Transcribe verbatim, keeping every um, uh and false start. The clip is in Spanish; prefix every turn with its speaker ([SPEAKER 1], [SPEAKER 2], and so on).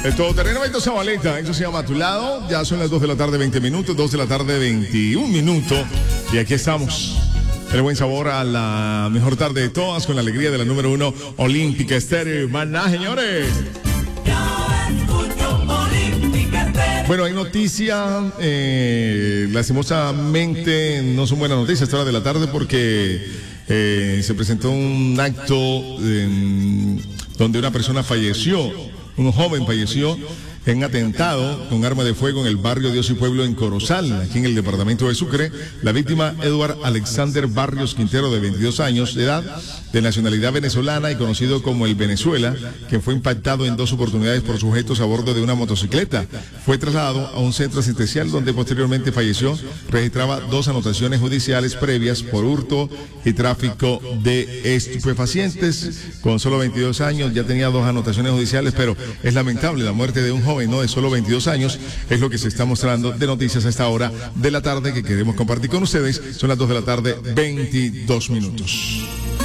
[SPEAKER 1] El todoterreno Beto Zabaleta, eso se llama A Tu Lado. Ya son las dos de la tarde, veinte minutos, dos de la tarde, veintiún minutos. Y aquí estamos. El buen sabor a la mejor tarde de todas, con la alegría de la número uno, Olímpica Estéreo. Maná, señores. Bueno, hay noticia, eh, lastimosamente no son buenas noticias a esta hora de la tarde porque eh, se presentó un acto eh, donde una persona falleció, un joven falleció en atentado con arma de fuego en el barrio Dios y Pueblo en Corozal, aquí en el departamento de Sucre. La víctima, Edward Alexander Barrios Quintero, de veintidós años de edad, de nacionalidad venezolana y conocido como el Venezuela, que fue impactado en dos oportunidades por sujetos a bordo de una motocicleta. Fue trasladado a un centro asistencial donde posteriormente falleció. Registraba dos anotaciones judiciales previas por hurto y tráfico de estupefacientes. Con solo veintidós años ya tenía dos anotaciones judiciales, pero es lamentable la muerte de un joven no de solo veintidós años, es lo que se está mostrando de noticias a esta hora de la tarde que queremos compartir con ustedes. Son las dos de la tarde, veintidós minutos.